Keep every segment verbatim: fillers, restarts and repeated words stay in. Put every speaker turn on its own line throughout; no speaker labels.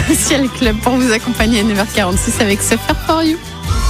Ciel Club pour vous accompagner à neuf heures quarante-six avec Suffer for You.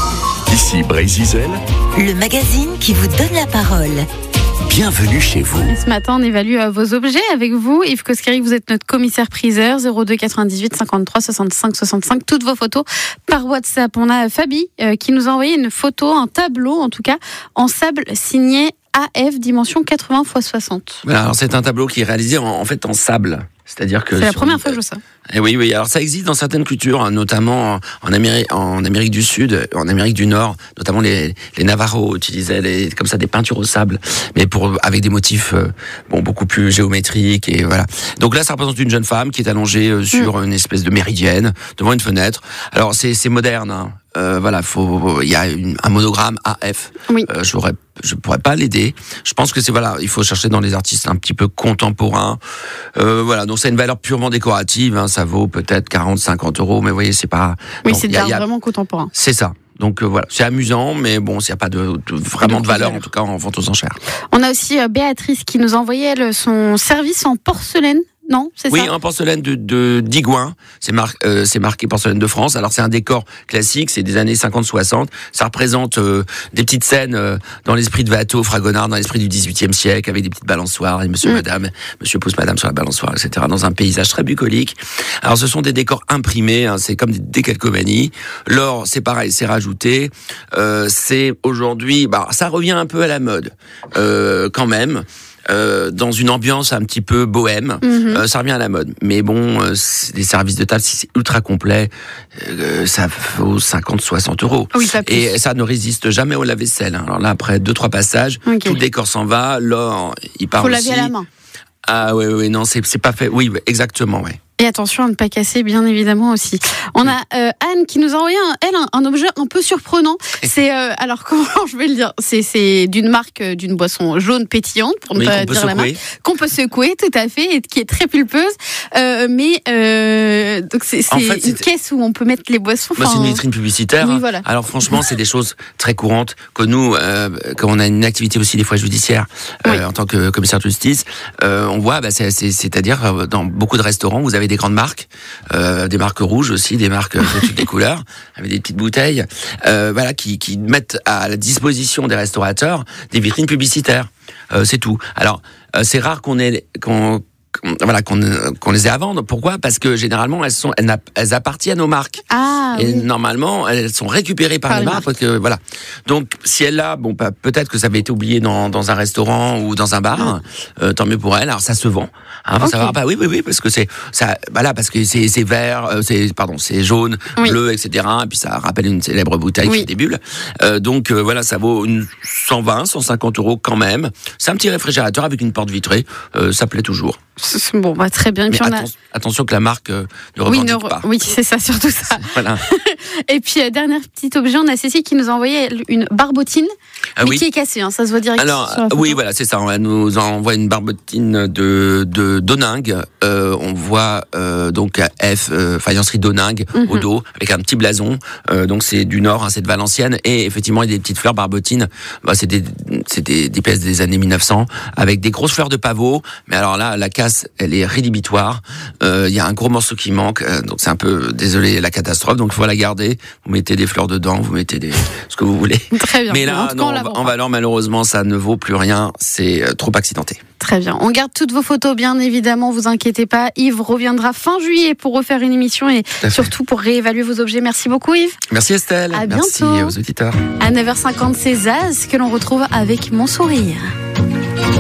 Ici Brésil,
le magazine qui vous donne la parole.
Bienvenue chez vous.
Et ce matin, on évalue vos objets avec vous. Yves Koskeri, vous êtes notre commissaire priseur. zéro deux quatre-vingt-dix-huit cinquante-trois soixante-cinq soixante-cinq. Toutes vos photos par WhatsApp. On a Fabi euh, qui nous a envoyé une photo, un tableau en tout cas, en sable signé A F, dimension quatre-vingts par soixante.
Voilà, alors c'est un tableau qui est réalisé en, en fait en sable. C'est-à-dire que
c'est la
sur,
première fois que je vois ça.
Et oui, oui. Alors ça existe dans certaines cultures, hein, notamment en Amérique, en Amérique du Sud, en Amérique du Nord, notamment les, les Navajos utilisaient les, comme ça des peintures au sable, mais pour avec des motifs euh, bon beaucoup plus géométriques et voilà. Donc là, ça représente une jeune femme qui est allongée euh, sur mmh. une espèce de méridienne devant une fenêtre. Alors c'est c'est moderne. Hein. Euh, voilà, faut il y a une, un monogramme A F.
Oui.
Euh, j'aurais je pourrais pas l'aider. Je pense que c'est voilà, il faut chercher dans les artistes un petit peu contemporains. Euh, voilà, donc c'est une valeur purement décorative. Hein, ça vaut peut-être quarante, cinquante euros, mais vous voyez, c'est pas.
Oui,
donc,
c'est d'art vraiment contemporain.
C'est ça. Donc euh, voilà, c'est amusant, mais bon, il n'y a pas de, de vraiment de valeur en tout cas en vente aux enchères.
On a aussi euh, Béatrice qui nous envoyait elle, son service en porcelaine. Non, c'est
oui,
ça. Oui,
en porcelaine de, de d'Igouin. C'est, mar, euh, c'est marqué porcelaine de France. Alors c'est un décor classique, c'est des années cinquante soixante. Ça représente euh, des petites scènes euh, dans l'esprit de Watteau, Fragonard, dans l'esprit du dix-huitième siècle, avec des petites balançoires, et monsieur, mmh. madame, monsieur pousse madame sur la balançoire, et cetera, dans un paysage très bucolique. Alors ce sont des décors imprimés, hein, c'est comme des décalcomanies. L'or, c'est pareil, c'est rajouté. Euh, c'est aujourd'hui, bah, ça revient un peu à la mode, euh, quand même. Euh, dans une ambiance un petit peu bohème, mmh. euh, ça revient à la mode. Mais bon, euh, c'est des services de table, si c'est ultra complet, euh, ça vaut cinquante, soixante euros.
Oui, pas plus.
Et ça ne résiste jamais au lave-vaisselle. Hein. Alors là, après deux, trois passages, okay. tout le décor s'en va, l'or, il part
Faut
aussi.
Faut laver à la main.
Ah oui, oui, non, c'est, c'est pas fait. Oui, exactement, oui.
Et attention à ne pas casser, bien évidemment aussi. On a euh, Anne qui nous a envoyé un, elle un, un objet un peu surprenant. C'est euh, alors comment je vais le dire. C'est, c'est d'une marque euh, d'une boisson jaune pétillante pour ne
oui,
pas dire la marque, qu'on peut secouer tout à fait et qui est très pulpeuse. Euh, mais euh, donc c'est, c'est en fait, une c'est... caisse où on peut mettre les boissons.
Bah, c'est une vitrine publicitaire.
Oui, voilà.
Alors franchement, c'est des choses très courantes que nous, euh, comme on a une activité aussi des fois judiciaire euh, oui. en tant que commissaire de justice, euh, on voit. Bah, c'est, c'est, c'est-à-dire dans beaucoup de restaurants, vous avez des grandes marques, euh, des marques rouges aussi, des marques de toutes les couleurs, avec des petites bouteilles, euh, voilà, qui, qui mettent à la disposition des restaurateurs des vitrines publicitaires. Euh, c'est tout. Alors, euh, c'est rare qu'on ait, qu'on, qu'on voilà, qu'on, qu'on les ait à vendre. Pourquoi ? Parce que généralement, elles sont, elles, elles appartiennent aux marques.
Ah,
et
oui.
normalement, elles sont récupérées par, par les, les marques. marques. Parce que, voilà. Donc, si elle l'a, bon, bah, peut-être que ça avait été oublié dans, dans un restaurant ou dans un bar. Ah. Euh, tant mieux pour elle. Alors, ça se vend. Hein, okay. savoir, bah oui, oui, oui, parce que c'est ça, voilà, parce que c'est, c'est vert, euh, c'est pardon, c'est jaune, oui. bleu, et cetera. Et puis ça rappelle une célèbre bouteille oui. qui fait des bulles. Euh, donc euh, voilà, ça vaut une cent vingt, cent cinquante euros quand même. C'est un petit réfrigérateur avec une porte vitrée. Euh, ça plaît toujours.
Bon, bah très bien.
Mais
puis on
atten-
a...
attention que la marque euh, ne revendique
oui, ne...
pas.
Oui, c'est ça, surtout ça.
Voilà.
Et puis euh, dernier petit objet, on a Cécile qui nous a envoyé une barbotine,
ah,
mais
oui.
qui est cassée. Hein, ça se voit directement.
Alors sur la photo. Oui, voilà, c'est ça. On nous envoie une barbotine de de Doningue. Euh, on voit euh, donc F euh, faïencerie Doningue mm-hmm. au dos avec un petit blason. Euh, donc c'est du Nord, hein, c'est de Valenciennes et effectivement il y a des petites fleurs barbotines. Bah, c'est des c'est des, des pièces des années mille neuf cents avec des grosses fleurs de pavot. Mais alors là, la casse, elle est rédhibitoire. Il euh, y a un gros morceau qui manque. Euh, donc c'est un peu désolé la catastrophe. Donc il faut la garder. Vous mettez des fleurs dedans, vous mettez des ce que vous voulez.
Très bien.
Mais là, non, en, en valeur malheureusement, ça ne vaut plus rien. C'est euh, trop accidenté.
Très bien. On garde toutes vos photos, bien évidemment, vous inquiétez pas. Yves reviendra fin juillet pour refaire une émission et surtout pour réévaluer vos objets. Merci beaucoup, Yves.
Merci Estelle.
À
Merci
bientôt.
aux auditeurs.
À neuf heures cinquante, c'est Zaz que l'on retrouve avec Mon Sourire.